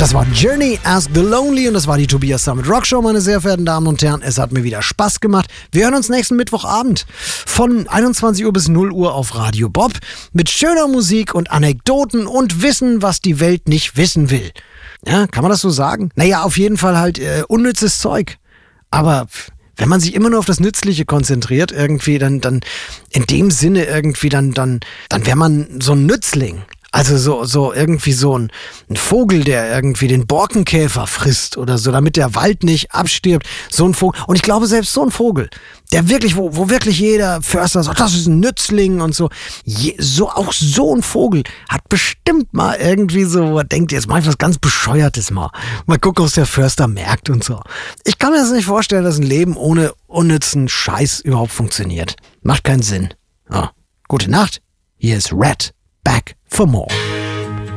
Das war Journey, Ask the Lonely und das war die Tobias Summit Rockshow, meine sehr verehrten Damen und Herren. Es hat mir wieder Spaß gemacht. Wir hören uns nächsten Mittwochabend von 21 Uhr bis 0 Uhr auf Radio Bob mit schöner Musik und Anekdoten und Wissen, was die Welt nicht wissen will. Ja, kann man das so sagen? Naja, auf jeden Fall halt unnützes Zeug. Aber wenn man sich immer nur auf das Nützliche konzentriert, irgendwie, dann in dem Sinne irgendwie, dann wäre man so ein Nützling. Also so irgendwie so ein Vogel, der irgendwie den Borkenkäfer frisst oder so, damit der Wald nicht abstirbt. So ein Vogel. Und ich glaube, selbst so ein Vogel, der wirklich, wo wirklich jeder Förster sagt, das ist ein Nützling und so. Auch so ein Vogel hat bestimmt mal irgendwie so, wo er denkt, jetzt mach ich was ganz Bescheuertes mal. Mal gucken, was der Förster merkt und so. Ich kann mir das nicht vorstellen, dass ein Leben ohne unnützen Scheiß überhaupt funktioniert. Macht keinen Sinn. Ja. Gute Nacht. Hier ist Red. Back for more.